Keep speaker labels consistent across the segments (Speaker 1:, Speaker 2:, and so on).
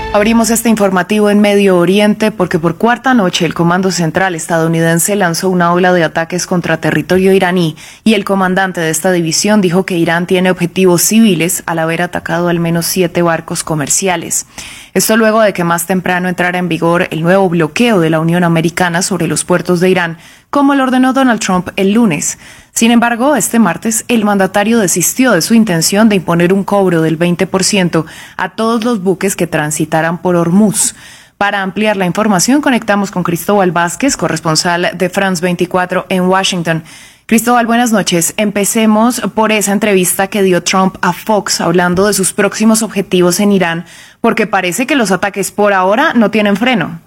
Speaker 1: Abrimos este informativo en Medio Oriente porque por cuarta noche el Comando Central estadounidense lanzó una ola de ataques contra territorio iraní y el comandante de esta división dijo que Irán tiene objetivos civiles al haber atacado al menos 7 barcos comerciales. Esto luego de que más temprano entrara en vigor el nuevo bloqueo de la Unión Americana sobre los puertos de Irán, como lo ordenó Donald Trump el lunes. Sin embargo, este martes, el mandatario desistió de su intención de imponer un cobro del 20% a todos los buques que transitaran por Hormuz. Para ampliar la información, conectamos con Cristóbal Vázquez, corresponsal de France 24 en Washington. Cristóbal, buenas noches. Empecemos por esa entrevista que dio Trump a Fox hablando de sus próximos objetivos en Irán, porque parece que los ataques por ahora no tienen freno.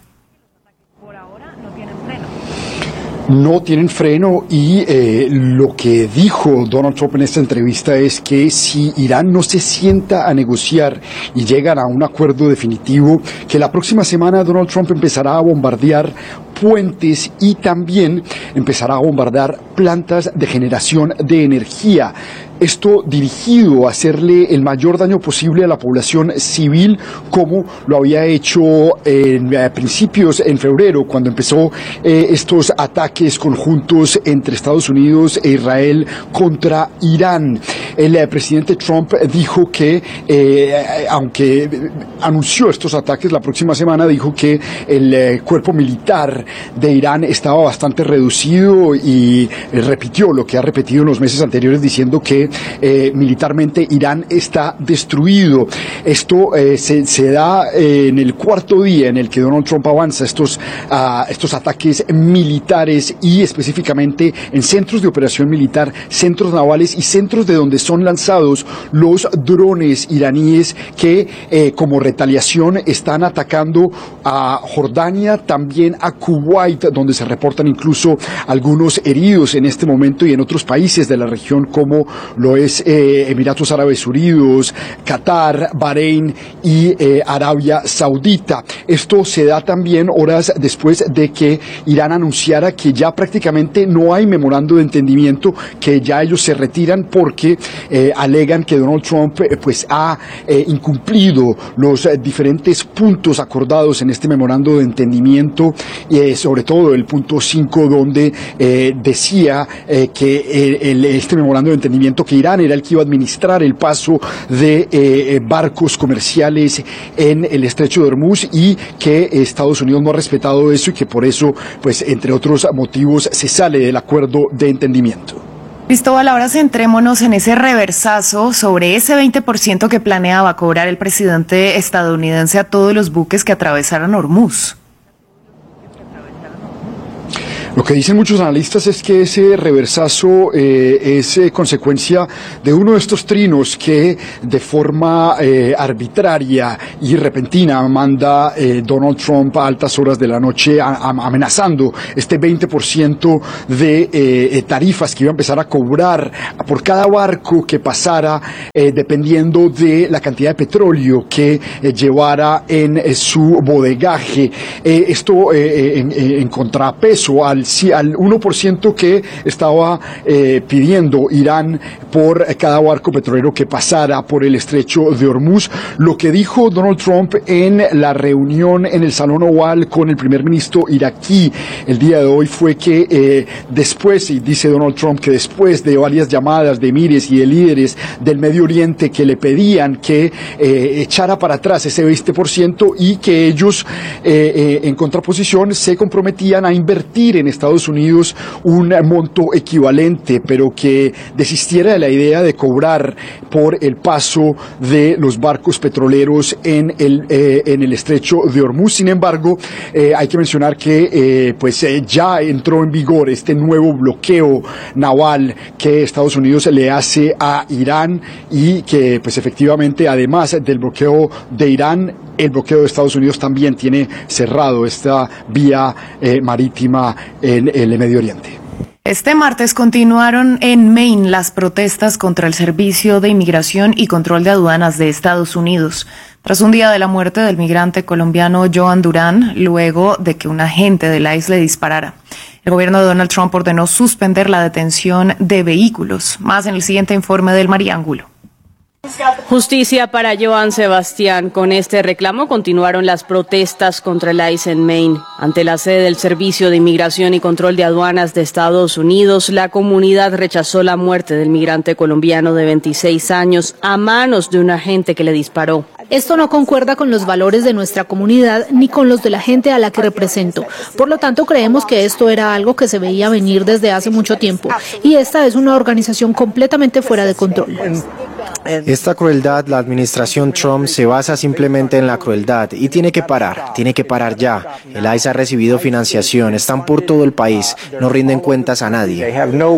Speaker 2: No tienen freno y lo que dijo Donald Trump en esta entrevista es que si Irán no se sienta a negociar y llegan a un acuerdo definitivo, que la próxima semana Donald Trump empezará a bombardear puentes y también empezará a bombardear plantas de generación de energía. Esto dirigido a hacerle el mayor daño posible a la población civil, como lo había hecho en principios, en febrero, cuando empezó estos ataques conjuntos entre Estados Unidos e Israel contra Irán. El presidente Trump dijo que, aunque anunció estos ataques la próxima semana, dijo que el cuerpo militar de Irán estaba bastante reducido y repitió lo que ha repetido en los meses anteriores, diciendo que militarmente Irán está destruido. Esto se da en el cuarto día en el que Donald Trump avanza estos ataques militares y específicamente en centros de operación militar, centros navales y centros de donde son lanzados los drones iraníes que como retaliación están atacando a Jordania, también a Kuwait, donde se reportan incluso algunos heridos en este momento, y en otros países de la región como lo es Emiratos Árabes Unidos, Qatar, Bahrein y Arabia Saudita. Esto se da también horas después de que Irán anunciara que ya prácticamente no hay memorando de entendimiento, que ya ellos se retiran porque alegan que Donald Trump pues ha incumplido los diferentes puntos acordados en este memorando de entendimiento, sobre todo el punto 5, donde decía que este memorando de entendimiento, que Irán era el que iba a administrar el paso de barcos comerciales en el estrecho de Hormuz y que Estados Unidos no ha respetado eso y que por eso, pues entre otros motivos, se sale del acuerdo de entendimiento.
Speaker 1: Cristóbal, ahora centrémonos en ese reversazo sobre ese 20% que planeaba cobrar el presidente estadounidense a todos los buques que atravesaran Hormuz.
Speaker 2: Lo que dicen muchos analistas es que ese reversazo es consecuencia de uno de estos trinos que de forma arbitraria y repentina manda Donald Trump a altas horas de la noche, amenazando este 20% de tarifas que iba a empezar a cobrar por cada barco que pasara, dependiendo de la cantidad de petróleo que llevara en su bodegaje. Esto en contrapeso al 1% que estaba pidiendo Irán por cada barco petrolero que pasara por el estrecho de Hormuz. Lo que dijo Donald Trump en la reunión en el Salón Oval con el primer ministro iraquí el día de hoy fue que después, y dice Donald Trump que después de varias llamadas de emires y de líderes del Medio Oriente que le pedían que echara para atrás ese 20% y que ellos en contraposición se comprometían a invertir en Estados Unidos un monto equivalente, pero que desistiera de la idea de cobrar por el paso de los barcos petroleros en el estrecho de Hormuz. Sin embargo, hay que mencionar que ya entró en vigor este nuevo bloqueo naval que Estados Unidos le hace a Irán y que pues efectivamente, además del bloqueo de Irán, el bloqueo de Estados Unidos también tiene cerrado esta vía marítima en el Medio Oriente.
Speaker 1: Este martes continuaron en Maine las protestas contra el Servicio de Inmigración y Control de Aduanas de Estados Unidos, tras un día de la muerte del migrante colombiano Joan Durán, luego de que un agente de la ICE le disparara. El gobierno de Donald Trump ordenó suspender la detención de vehículos. Más en el siguiente informe del Mariángulo.
Speaker 3: Justicia para Johann Sebastián. Con este reclamo continuaron las protestas contra el ICE en Maine. Ante la sede del Servicio de Inmigración y Control de Aduanas de Estados Unidos, la comunidad rechazó la muerte del migrante colombiano de 26 años a manos de un agente que le disparó.
Speaker 4: Esto no concuerda con los valores de nuestra comunidad ni con los de la gente a la que represento. Por lo tanto, creemos que esto era algo que se veía venir desde hace mucho tiempo. Y esta es una organización completamente fuera de control.
Speaker 5: Esta crueldad, la administración Trump se basa simplemente en la crueldad y tiene que parar ya. El ICE ha recibido financiación, están por todo el país, no rinden cuentas a nadie.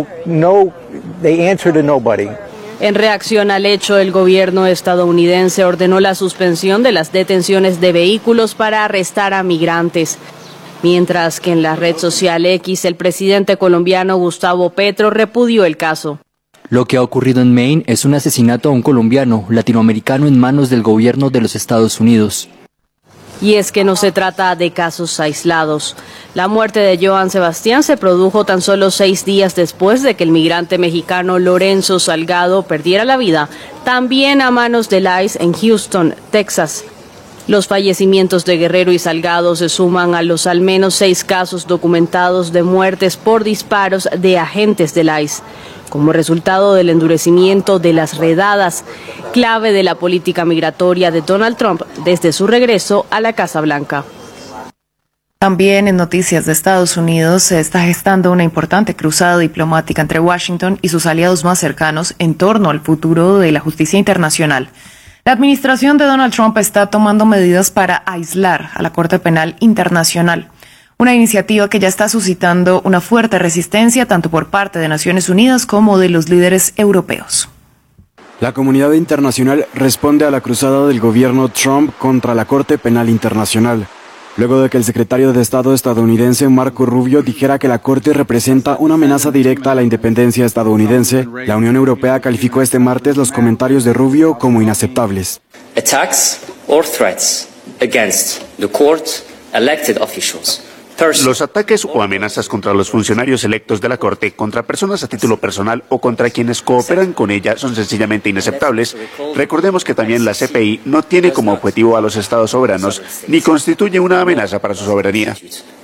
Speaker 3: En reacción al hecho, el gobierno estadounidense ordenó la suspensión de las detenciones de vehículos para arrestar a migrantes. Mientras que en la red social X, el presidente colombiano Gustavo Petro repudió el caso.
Speaker 6: Lo que ha ocurrido en Maine es un asesinato a un colombiano latinoamericano en manos del gobierno de los Estados Unidos.
Speaker 3: Y es que no se trata de casos aislados. La muerte de Johann Sebastián se produjo tan solo 6 días después de que el migrante mexicano Lorenzo Salgado perdiera la vida, también a manos del ICE en Houston, Texas. Los fallecimientos de Guerrero y Salgado se suman a los al menos 6 casos documentados de muertes por disparos de agentes del ICE, como resultado del endurecimiento de las redadas, clave de la política migratoria de Donald Trump desde su regreso a la Casa Blanca.
Speaker 1: También en noticias de Estados Unidos se está gestando una importante cruzada diplomática entre Washington y sus aliados más cercanos en torno al futuro de la justicia internacional. La administración de Donald Trump está tomando medidas para aislar a la Corte Penal Internacional, una iniciativa que ya está suscitando una fuerte resistencia tanto por parte de Naciones Unidas como de los líderes europeos.
Speaker 7: La comunidad internacional responde a la cruzada del gobierno Trump contra la Corte Penal Internacional, luego de que el secretario de Estado estadounidense Marco Rubio dijera que la Corte representa una amenaza directa a la independencia estadounidense. La Unión Europea calificó este martes los comentarios de Rubio como inaceptables.
Speaker 8: Attacks or threats against the court, elected officials.
Speaker 9: Los ataques o amenazas contra los funcionarios electos de la Corte, contra personas a título personal o contra quienes cooperan con ella son sencillamente inaceptables. Recordemos que también la CPI no tiene como objetivo a los estados soberanos ni constituye una amenaza para su soberanía.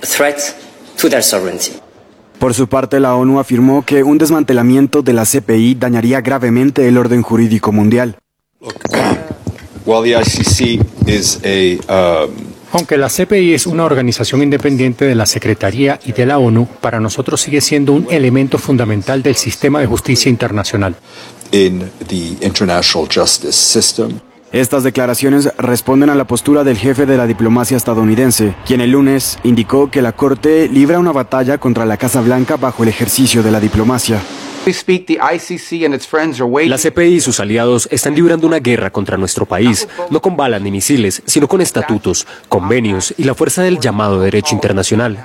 Speaker 7: Por su parte, la ONU afirmó que un desmantelamiento de la CPI dañaría gravemente el orden jurídico mundial.
Speaker 10: Aunque la CPI es una organización independiente de la Secretaría y de la ONU, para nosotros sigue siendo un elemento fundamental del sistema de justicia internacional.
Speaker 7: Estas declaraciones responden a la postura del jefe de la diplomacia estadounidense, quien el lunes indicó que la Corte libra una batalla contra la Casa Blanca bajo el ejercicio de la diplomacia.
Speaker 11: La CPI y sus aliados están librando una guerra contra nuestro país, no con balas ni misiles, sino con estatutos, convenios y la fuerza del llamado derecho internacional.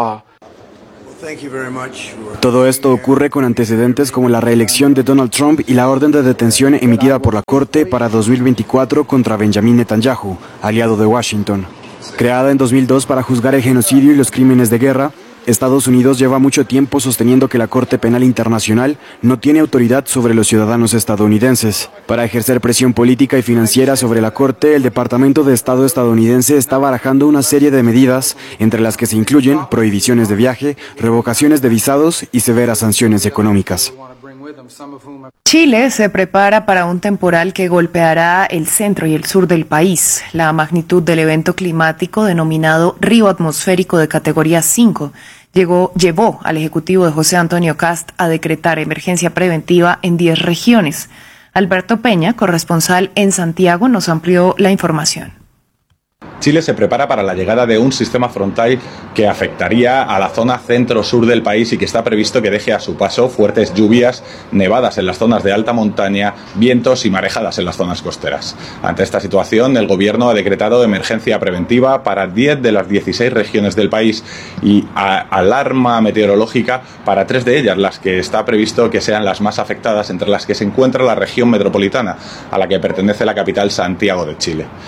Speaker 7: Todo esto ocurre con antecedentes como la reelección de Donald Trump y la orden de detención emitida por la Corte para 2024 contra Benjamin Netanyahu, aliado de Washington. Creada en 2002 para juzgar el genocidio y los crímenes de guerra, Estados Unidos lleva mucho tiempo sosteniendo que la Corte Penal Internacional no tiene autoridad sobre los ciudadanos estadounidenses. Para ejercer presión política y financiera sobre la Corte, el Departamento de Estado estadounidense está barajando una serie de medidas, entre las que se incluyen prohibiciones de viaje, revocaciones de visados y severas sanciones económicas.
Speaker 1: Chile se prepara para un temporal que golpeará el centro y el sur del país. La magnitud del evento climático denominado Río Atmosférico de categoría 5 llevó al Ejecutivo de José Antonio Kast a decretar emergencia preventiva en 10 regiones. Alberto Peña, corresponsal en Santiago, nos amplió la información.
Speaker 12: Chile se prepara para la llegada de un sistema frontal que afectaría a la zona centro-sur del país y que está previsto que deje a su paso fuertes lluvias, nevadas en las zonas de alta montaña, vientos y marejadas en las zonas costeras. Ante esta situación, el Gobierno ha decretado emergencia preventiva para 10 de las 16 regiones del país y alarma meteorológica para 3 de ellas, las que está previsto que sean las más afectadas, entre las que se encuentra la región metropolitana, a la que pertenece la capital Santiago de Chile.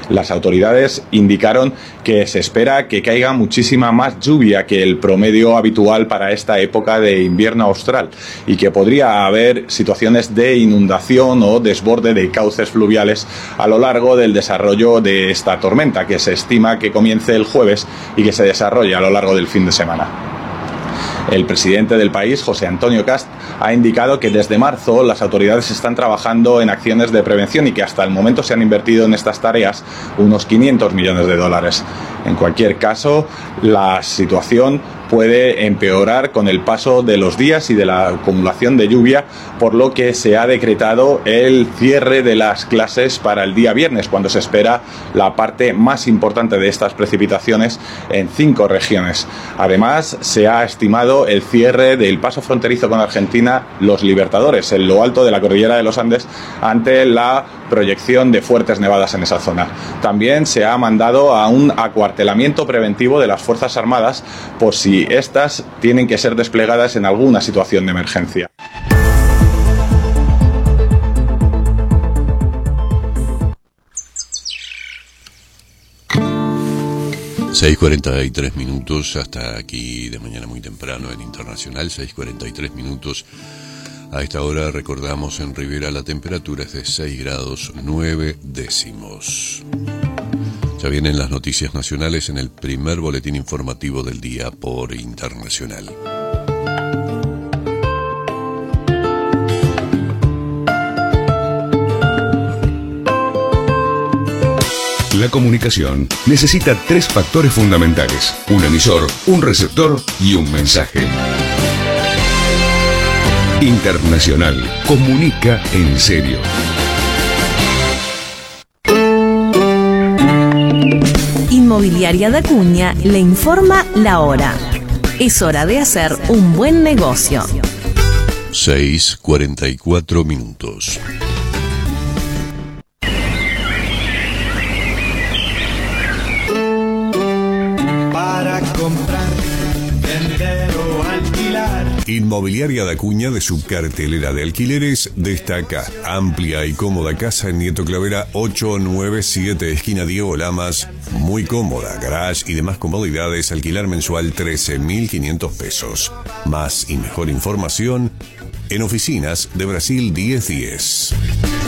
Speaker 12: Las autoridades indicaron que se espera que caiga muchísima más lluvia que el promedio habitual para esta época de invierno austral y que podría haber situaciones de inundación o desborde de cauces fluviales a lo largo del desarrollo de esta tormenta, que se estima que comience el jueves y que se desarrolle a lo largo del fin de semana. El presidente del país, José Antonio Cast, ha indicado que desde marzo las autoridades están trabajando en acciones de prevención y que hasta el momento se han invertido en estas tareas unos 500 millones de dólares. En cualquier caso, la situación puede empeorar con el paso de los días y de la acumulación de lluvia, por lo que se ha decretado el cierre de las clases para el día viernes, cuando se espera la parte más importante de estas precipitaciones en 5 regiones. Además, se ha estimado el cierre del paso fronterizo con Argentina, Los Libertadores, en lo alto de la cordillera de los Andes, ante la proyección de fuertes nevadas en esa zona. También se ha mandado a un acuartelamiento preventivo de las Fuerzas Armadas por si estas tienen que ser desplegadas en alguna situación de emergencia.
Speaker 13: (6:43) hasta aquí de mañana muy temprano en Internacional. 6:43. A esta hora recordamos en Rivera la temperatura es de 6 grados 9 décimos. Ya vienen las noticias nacionales en el primer boletín informativo del día por Internacional.
Speaker 14: La comunicación necesita 3 factores fundamentales: un emisor, un receptor y un mensaje. Internacional comunica en serio.
Speaker 15: Inmobiliaria da Cunha le informa la hora. Es hora de hacer un buen negocio.
Speaker 13: 6:44.
Speaker 16: Para comprar, vender o alquilar.
Speaker 14: Inmobiliaria da Cunha, de su cartelera de alquileres, destaca amplia y cómoda casa en Nieto Clavera 897, esquina Diego Lamas. Muy cómoda, garage y demás comodidades, alquilar mensual 13.500 pesos. Más y mejor información en Oficinas de Brasil 1010.